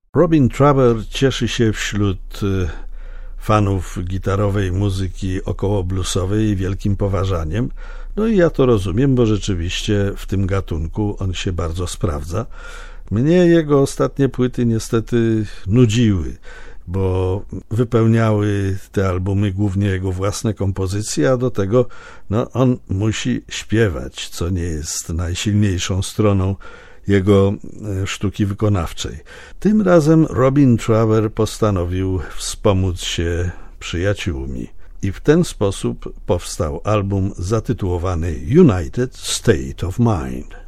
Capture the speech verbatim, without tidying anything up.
Robin Trower cieszy się wśród fanów gitarowej muzyki okołobluesowej wielkim poważaniem. No i ja to rozumiem, bo rzeczywiście w tym gatunku on się bardzo sprawdza. Mnie jego ostatnie płyty niestety nudziły, bo wypełniały te albumy głównie jego własne kompozycje, a do tego no, on musi śpiewać, co nie jest najsilniejszą stroną jego sztuki wykonawczej. Tym razem Robin Trower postanowił wspomóc się przyjaciółmi i w ten sposób powstał album zatytułowany United State of Mind.